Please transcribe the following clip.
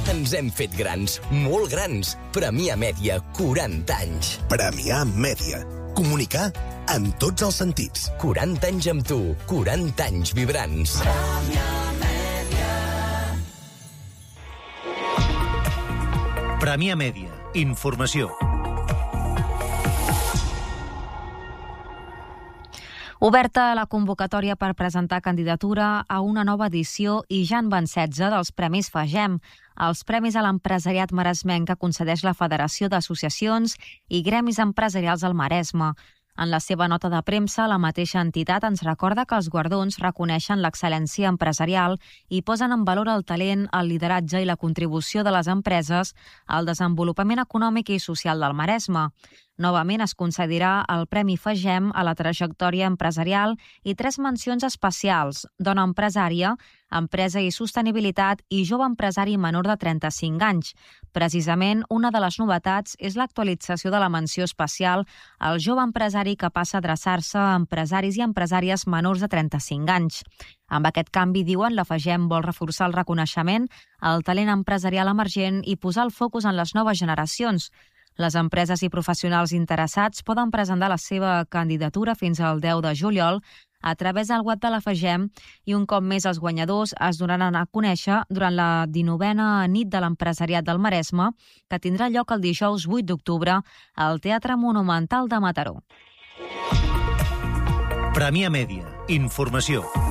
Ens hem fet grans, molt grans. Premià Mèdia, 40 anys. Premià Mèdia. Comunicar en tots els sentits. 40 anys amb tu, 40 anys vibrants. Premià Mèdia. Informació. Oberta la convocatòria per presentar candidatura a una nova edició i ja en van 16 dels Premis FAGEM, els Premis a l'Empresariat Maresmenc que concedeix la Federació d'Associacions i Gremis Empresarials del Maresme. En la seva nota de premsa, la mateixa entitat ens recorda que els guardons reconeixen l'excel·lència empresarial i posen en valor el talent, el lideratge i la contribució de les empreses al desenvolupament econòmic i social del Maresme. Novament es concedirà el Premi FAGEM a la trajectòria empresarial i 3 mencions especials: dona empresària, empresa i sostenibilitat i jove empresari menor de 35 anys. Precisament, una de les novetats és l'actualització de la menció especial al jove empresari que passa a adreçar-se a empresaris i empresàries menors de 35 anys. Amb aquest canvi, diuen, la FAGEM vol reforçar el reconeixement al talent empresarial emergent i posar el focus en les noves generacions. Les empreses i professionals interessats poden presentar la seva candidatura fins al 10 de juliol a través del web de la FAGEM i un cop més els guanyadors es donaran a conèixer durant la 19a nit de l'empresariat del Maresme, que tindrà lloc el dijous 8 d'octubre al Teatre Monumental de Mataró. Premià Mèdia. Informació.